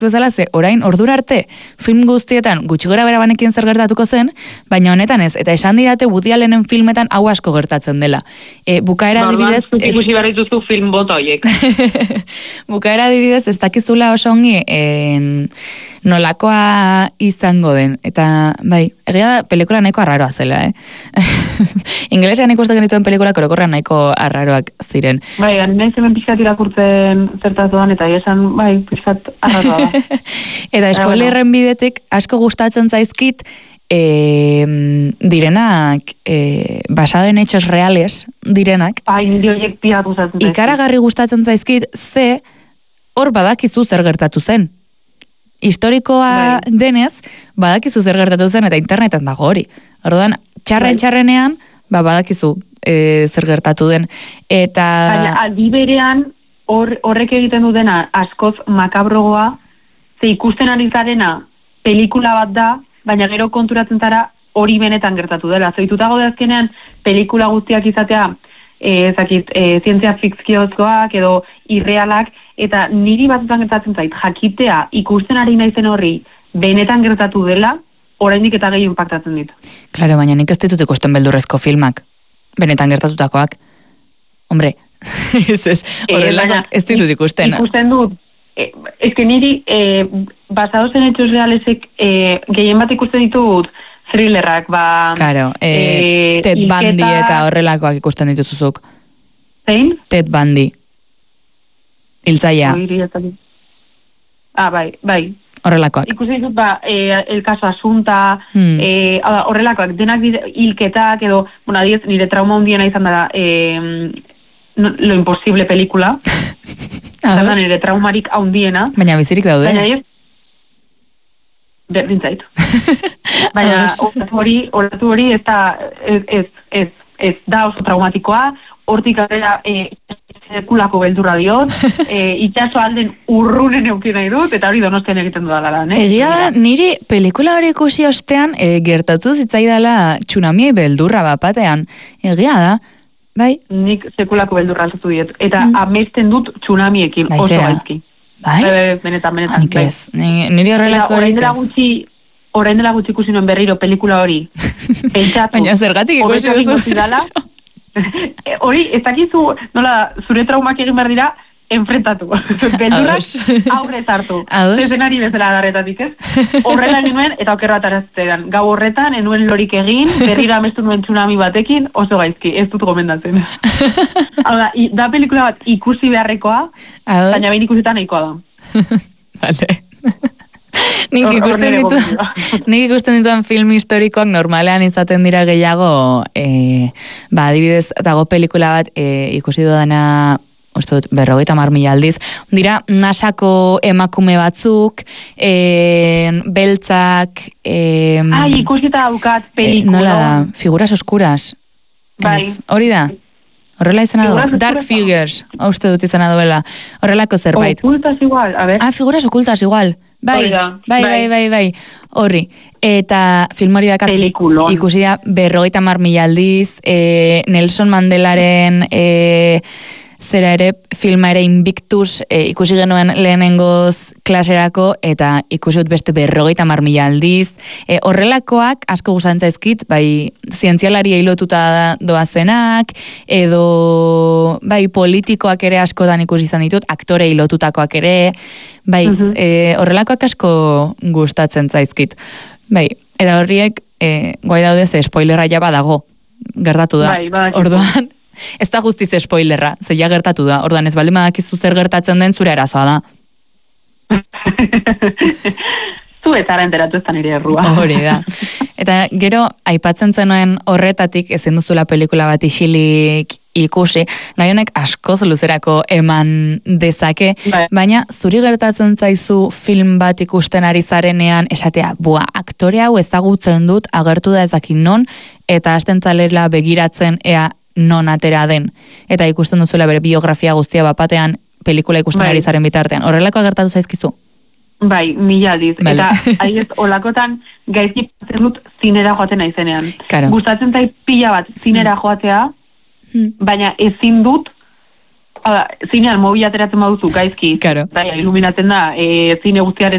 bezala, ze orain ordura arte film guztietan gutxi gora bera banekin zer gertatuko zen, baina honetan ez, eta esan didate Woody Allenen filmetan hau asko gertatzen dela. Bukaera adibidez... Ikusi behar dituzu film bota horiek. Bukaera adibidez ez dakizula oso ongi nolakoa izango den, eta bai, egia da pelikula nahiko arraroa zela, Ingelesean ikusten genituen pelikula korokorrean nahiko arraroak ziren. Bai, nahi zemen pixkat irakurtzen zertazuan, eta esan, bai, pixkat arraroa da. Eta spoilerren bidetik asko gustatzen zaizkit direnak basado en hechos reales direnak. Bai, nire horiek piratu zaten zaizkit. Ikaragarri gustatzen zaizkit, ze hor badakizu zer gertatu zen. Historikoa denez, badakizu zer gertatu zen, eta interneten dago hori. Orduan, txarrenean, badakizu zer gertatu den. Eta... Baina, aldi berean, horrek egiten du dena askoz makabrogoa, ze ikusten ari zarena pelikula bat da, baina gero konturatzen zara hori benetan gertatu dela. Zoituta gaude azkenean, pelikula guztiak izatea, zientzia fikziozkoak edo irrealak, eta niri batzutan gertatzen zait, jakitea ikusten ari naizen horri benetan gertatu dela, oraindik eta gehi impactatzen dit. Claro, baina nik ez ditut ikusten beldurrezko filmak, benetan gertatutakoak. Hombre, horrelak ez ditut ikusten. Ikusten dut, ez que niri basados en hechos realesek gehien bat ikusten ditut thrillerrak, Claro, Ted Bundy eta horrelakoak ikusten dituzuzuk. Zein? Ted Bundy. Hiltzaia. Bai. Horrelakoak. Ikusi ditut, el caso Asunta, horrelakoak, denak hilketak, edo, adiez, nire trauma hundiena izan da, Lo Imposible pelikula. Nire traumarik hundiena. Baina bizirik daude. Baina ez, berdin zait. Baina horatu hori ez da oso traumatikoa, hortik aurrera sekulako beldurra diot, itxaso alden urrunen eukin nahi dut, eta hori Donostian egiten dudala. Egia da, niri pelikula hori ikusi ostean gertatu zitzaidala tsunami beldurra bapatean. Egia da, bai? Nik sekulako beldurra altutu diet, eta amesten dut tsunamiekin oso gaizki. Bai? Benetan. Nik ez, niri horrelako hori ez. Orain dela gutxi ikusi nuen berriro pelikula hori. Pentsatu. Baina zergatik ikusi duzu. Hori, ez dakizu, nola, zure traumak egin behar dira, enfrentatu. Beldurrak aurrez hartu. Zezenari bezala darretatik, ez? Horrela nuen, eta okerra ataraztean. Gau horretan, enuen lorik egin, berrira amestu nuen tsunami batekin, oso gaizki, ez dut gomendatzen. Da pelikula bat ikusi beharrekoa, baina behin ikusitan nahikoa da. Vale. Nik ikusten dituan film historikoak normalean izaten dira gehiago, adibidez, dago pelikula bat ikusi dudana, 50.000 aldiz, dira NASAko emakume batzuk, beltzak... ikusita daukat pelikula. Nola da, Figuras Oscuras. Bai. Hori da? Horrela izan du? Dark Figures, uste dut izan duela. Horrelako zerbait. Ocultas igual, a ver. Figuras Ocultas igual. Bai. Horri. Eta film hori dakat ikusi da 50.000 aldiz, Nelson Mandelaren zera ere filma ere Invictus ikusi genuen lehenengoz klaserako, eta ikusi dut beste 50.000 aldiz. Horrelakoak asko gustatzen zaizkit, bai zientzialaria ilotuta doazenak, edo bai politikoak ere askotan ikusi izan ditut, aktore ilotutakoak ere, bai, horrelakoak asko gustatzen zaizkit. Bai, eta horriek guai daude ze spoilerra ja badago, gertatu da. Orduan, ez da guztiz spoilerra, ze ja gertatu da. Orduan, ez baldin badakizu zer gertatzen den, zure arazoa da. Zu ez ara enteratu ez da nire errua. Hori da. Eta gero, aipatzen zenuen horretatik, ezin duzula pelikula bat isilik ikusi, gai honek askoz luzerako eman dezake, baina zuri gertatzen zaizu film bat ikusten ari zarenean esatea, aktore hau ezagutzen dut, agertu da ezakin non, eta hasten zalela begiratzen ea non atera den, eta ikusten duzuela bere biografia guztia bapatean pelikula ikusten ari zaren bitartean. Horrelako agertatu zaizkizu? Bai, 1000 aldiz. Eta aiz, olakotan gaizki patzen dut zinera joaten naizenean. Gustatzen zait pila bat zinera joatea, baina ezin dut zinean mobil ateratzen baduzu gaizki, claro. Iluminatzen da, zine guztiaren